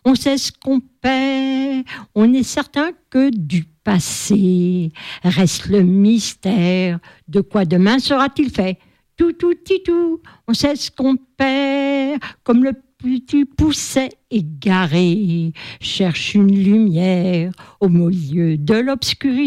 On sait ce qu'on perd, on est certain que du passé reste le mystère. De quoi demain sera-t-il fait? Tout, on sait ce qu'on perd, comme le petit pousset égaré cherche une lumière au milieu de l'obscurité.